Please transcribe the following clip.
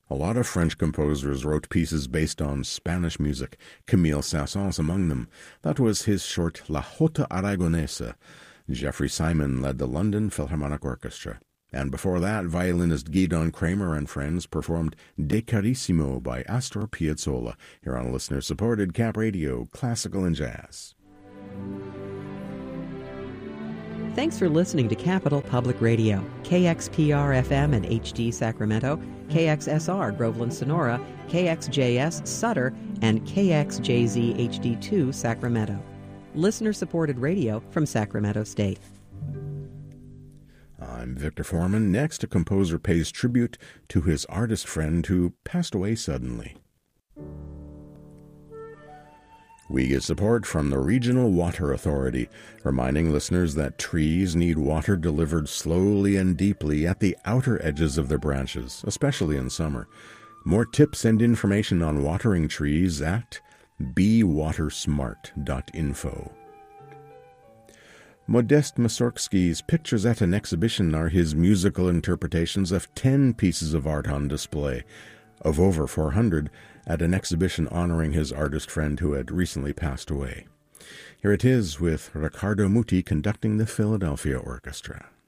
A lot of French composers wrote pieces based on Spanish music, Camille Saint-Saëns among them. That was his short La Haute Aragonaise. Jeffrey Simon led the London Philharmonic Orchestra. And before that, violinist Gidon Kramer and friends performed De Carissimo by Astor Piazzolla, here on listener-supported Cap Radio, Classical and Jazz. Thanks for listening to Capital Public Radio, KXPR-FM and HD Sacramento, KXSR Groveland Sonora, KXJS Sutter, and KXJZ HD2 Sacramento. Listener-supported radio from Sacramento State. I'm Victor Foreman. Next, a composer pays tribute to his artist friend who passed away suddenly. We get support from the Regional Water Authority, reminding listeners that trees need water delivered slowly and deeply at the outer edges of their branches, especially in summer. More tips and information on watering trees at bewatersmart.info. Modest Mussorgsky's pictures at an exhibition are his musical interpretations of 10 pieces of art on display, of over 400, at an exhibition honoring his artist friend who had recently passed away. Here it is with Riccardo Muti conducting the Philadelphia Orchestra.